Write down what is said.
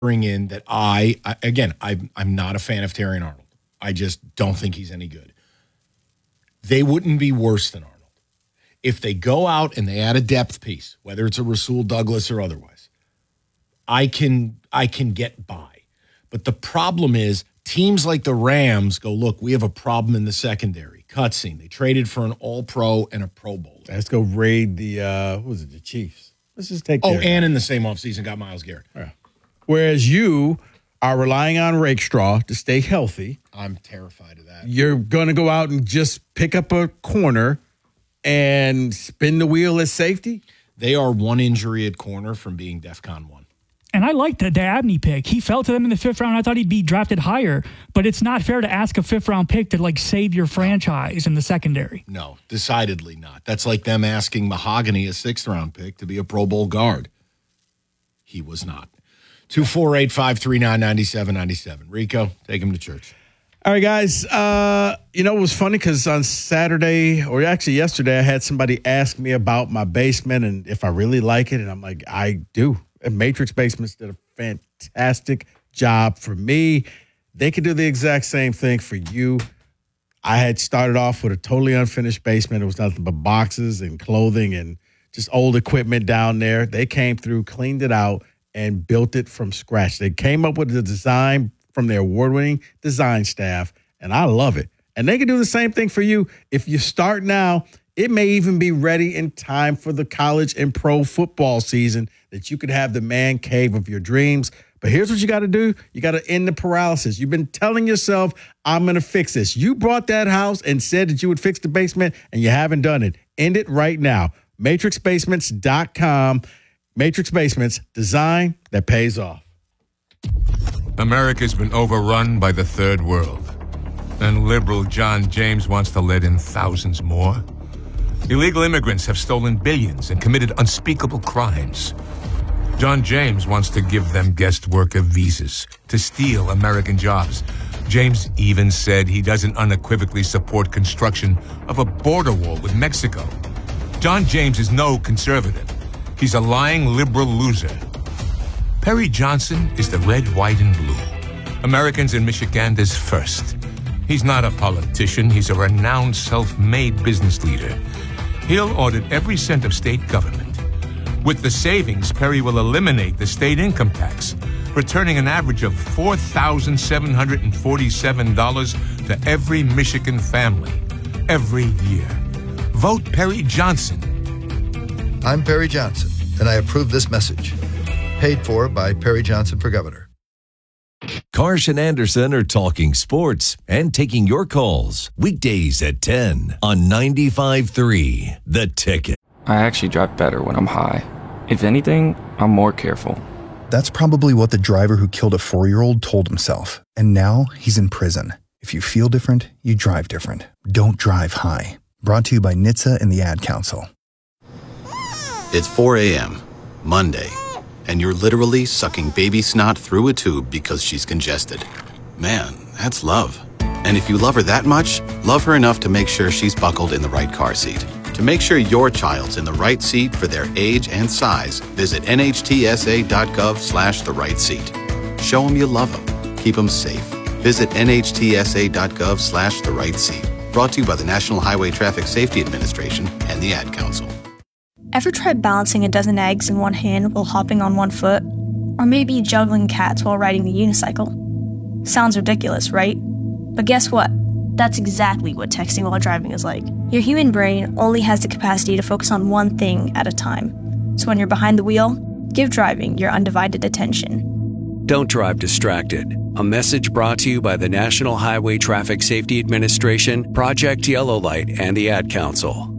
bring in that I'm not a fan of Terrion Arnold. I just don't think he's any good. They wouldn't be worse than Arnold. If they go out and they add a depth piece, whether it's a Rasul Douglas or otherwise, I can get by. But the problem is teams like the Rams go, look, we have a problem in the secondary. Cutscene. They traded for an all-pro and a Pro Bowl. Let's go raid the Chiefs. Let's just take care of and in the same offseason got Myles Garrett. Yeah. Whereas you are relying on Rakestraw to stay healthy. I'm terrified of that. You're going to go out and just pick up a corner and spin the wheel at safety? They are one injury at corner from being DEFCON 1. And I liked the Abney pick. He fell to them in the 5th round. I thought he'd be drafted higher, but it's not fair to ask a 5th round pick to save your franchise in the secondary. No, decidedly not. That's like them asking Mahogany, a 6th round pick, to be a Pro Bowl guard. He was not. 248-539-9797. Rico, take him to church. All right, guys. It was funny because on Saturday, or actually yesterday, I had somebody ask me about my basement and if I really like it. And I'm like, I do. And Matrix Basements did a fantastic job for me. They could do the exact same thing for you. I had started off with a totally unfinished basement. It was nothing but boxes and clothing and just old equipment down there. They came through, cleaned it out, and built it from scratch. They came up with the design from their award-winning design staff, and I love it. And they can do the same thing for you. If you start now, it may even be ready in time for the college and pro football season that you could have the man cave of your dreams. But here's what you got to do. You got to end the paralysis. You've been telling yourself, I'm going to fix this. You bought that house and said that you would fix the basement, and you haven't done it. End it right now. MatrixBasements.com. Matrix Basements, design that pays off. America's been overrun by the third world, and liberal John James wants to let in thousands more. Illegal immigrants have stolen billions and committed unspeakable crimes. John James wants to give them guest worker visas to steal American jobs. James even said he doesn't unequivocally support construction of a border wall with Mexico. John James is no conservative. He's a lying liberal loser. Perry Johnson is the red, white, and blue. Americans in Michiganda's first. He's not a politician. He's a renowned self-made business leader. He'll audit every cent of state government. With the savings, Perry will eliminate the state income tax, returning an average of $4,747 to every Michigan family every year. Vote Perry Johnson. I'm Perry Johnson, and I approve this message. Paid for by Perry Johnson for Governor. Karsh and Anderson are talking sports and taking your calls weekdays at 10 on 95.3 The Ticket. I actually drive better when I'm high. If anything, I'm more careful. That's probably what the driver who killed a 4-year-old told himself. And now he's in prison. If you feel different, you drive different. Don't drive high. Brought to you by NHTSA and the Ad Council. It's 4 a.m., Monday, and you're literally sucking baby snot through a tube because she's congested. Man, that's love. And if you love her that much, love her enough to make sure she's buckled in the right car seat. To make sure your child's in the right seat for their age and size, visit nhtsa.gov/the right seat. Show them you love them. Keep them safe. Visit nhtsa.gov/the right seat. Brought to you by the National Highway Traffic Safety Administration and the Ad Council. Ever tried balancing a dozen eggs in one hand while hopping on one foot? Or maybe juggling cats while riding the unicycle? Sounds ridiculous, right? But guess what? That's exactly what texting while driving is like. Your human brain only has the capacity to focus on one thing at a time. So when you're behind the wheel, give driving your undivided attention. Don't drive distracted. A message brought to you by the National Highway Traffic Safety Administration, Project Yellow Light, and the Ad Council.